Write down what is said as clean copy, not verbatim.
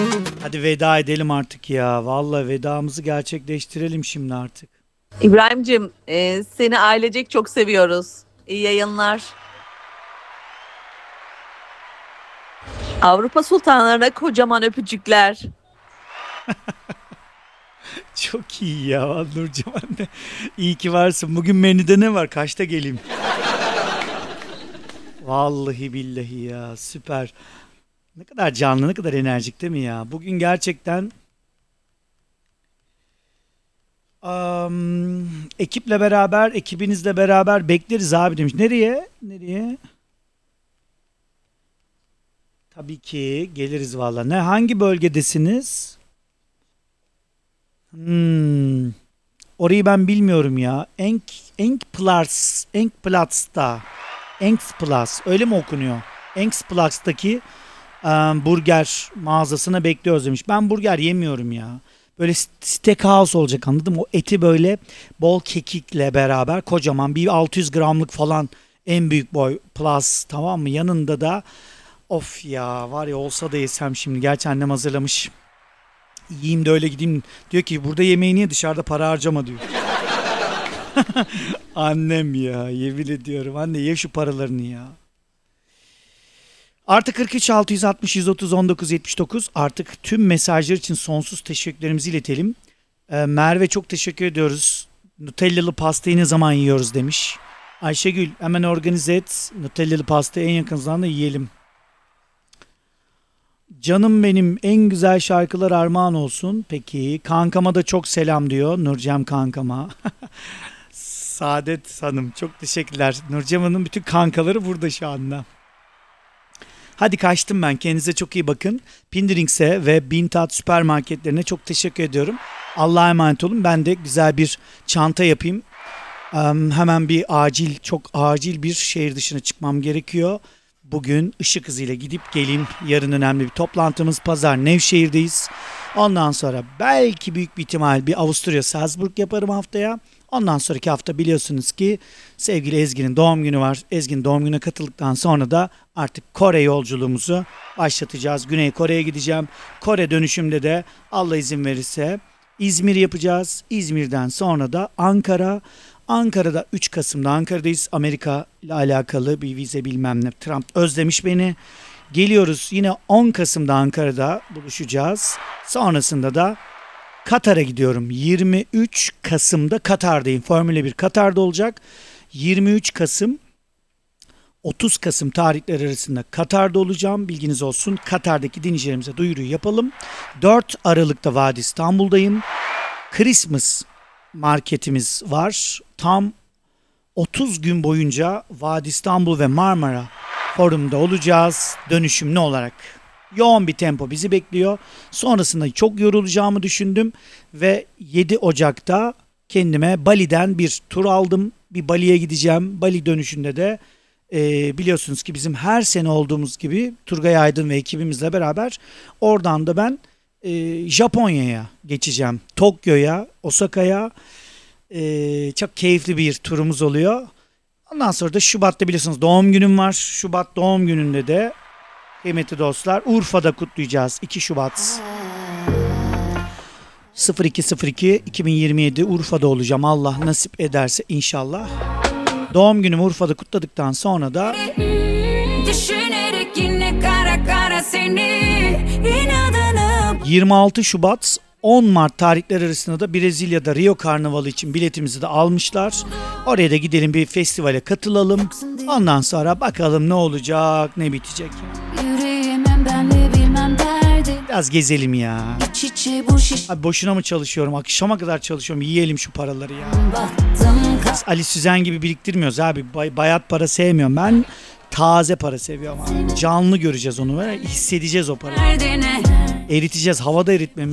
Hadi veda edelim artık ya. Vallahi vedamızı gerçekleştirelim şimdi artık. İbrahim'cim seni ailecek çok seviyoruz. İyi yayınlar. Avrupa sultanlarına kocaman öpücükler. Çok iyi ya Nurcan anne. İyi ki varsın. Bugün menüde ne var? Kaçta geleyim? Vallahi billahi ya süper. Ne kadar canlı, ne kadar enerjik değil mi ya? Bugün gerçekten ekiple beraber, ekibinizle beraber bekleriz abi demiş. Nereye? Nereye? Tabii ki geliriz valla. Ne hangi bölgedesiniz? Hmm, orayı ben bilmiyorum ya. Enkplatz'ta. Enksplatz öyle mi okunuyor? Enksplatz'taki burger mağazasına bekliyoruz demiş. Ben burger yemiyorum ya. Böyle steakhouse olacak anladın mı? O eti böyle bol kekikle beraber kocaman bir 600 gramlık falan en büyük boy plus tamam mı? Yanında da of ya var ya olsa da yesem şimdi. Gerçi annem hazırlamış. Yiyeyim de öyle gideyim. Diyor ki burada yemeği niye dışarıda para harcama diyor. Annem ya yemin ediyorum. Anne ye şu paralarını ya. Artı 43 660 130 19 79 artık tüm mesajlar için sonsuz teşekkürlerimizi iletelim. Merve çok teşekkür ediyoruz. Nutellalı pastayı ne zaman yiyoruz demiş. Ayşegül hemen organize et. Nutellalı pastayı en yakın zamanda yiyelim. Canım benim en güzel şarkılar armağan olsun. Peki kankama da çok selam diyor Nurcem kankama. Saadet Hanım çok teşekkürler. Nurcem Hanım bütün kankaları burada şu anda. Hadi kaçtım ben. Kendinize çok iyi bakın. Pindrings'e ve Bintat süpermarketlerine çok teşekkür ediyorum. Allah'a emanet olun. Ben de güzel bir çanta yapayım. Hemen bir çok acil bir şehir dışına çıkmam gerekiyor. Bugün ışık hızıyla gidip geleyim. Yarın önemli bir toplantımız. Pazar Nevşehir'deyiz. Ondan sonra belki büyük bir ihtimal bir Avusturya Salzburg yaparım haftaya. Ondan sonraki hafta biliyorsunuz ki sevgili Ezgi'nin doğum günü var. Ezgi'nin doğum gününe katıldıktan sonra da artık Kore yolculuğumuzu başlatacağız. Güney Kore'ye gideceğim. Kore dönüşümde de Allah izin verirse İzmir yapacağız. İzmir'den sonra da Ankara. Ankara'da 3 Kasım'da Ankara'dayız. Amerika ile alakalı bir vize bilmem ne. Trump özlemiş beni. Geliyoruz yine 10 Kasım'da Ankara'da buluşacağız. Sonrasında da Katar'a gidiyorum. 23 Kasım'da Katar'dayım. Formula 1 Katar'da olacak. 23 Kasım 30 Kasım tarihleri arasında Katar'da olacağım. Bilginiz olsun. Katar'daki dinleyicilerimize duyuruyu yapalım. 4 Aralık'ta Vadi İstanbul'dayım. Christmas marketimiz var. Tam 30 gün boyunca Vadi İstanbul ve Marmara Forum'da olacağız. Dönüşümlü olarak. Yoğun bir tempo bizi bekliyor. Sonrasında çok yorulacağımı düşündüm ve 7 Ocak'ta kendime Bali'den bir tur aldım. Bir Bali'ye gideceğim. Bali dönüşünde de biliyorsunuz ki bizim her sene olduğumuz gibi Turgay Aydın ve ekibimizle beraber oradan da ben Japonya'ya geçeceğim. Tokyo'ya, Osaka'ya çok keyifli bir turumuz oluyor. Ondan sonra da Şubat'ta biliyorsunuz doğum günüm var. Şubat doğum gününde de kıymetli dostlar Urfa'da kutlayacağız 2 Şubat 02.02 2027 Urfa'da olacağım Allah nasip ederse inşallah. Doğum günümü Urfa'da kutladıktan sonra da düşünerek yine kara kara seni 26 Şubat 10 Mart tarihleri arasında da Brezilya'da Rio Karnavalı için biletimizi de almışlar. Oraya da gidelim bir festivale katılalım. Ondan sonra bakalım ne olacak ne bitecek. Biraz gezelim ya. Abi boşuna mı çalışıyorum? Akşama kadar çalışıyorum. Yiyelim şu paraları ya. Biz Ali Süzen gibi biriktirmiyoruz abi. Bayat para sevmiyorum. Ben taze para seviyorum abi. Canlı göreceğiz onu. Hissedeceğiz o parayı. Eriteceğiz. Havada eritmemiz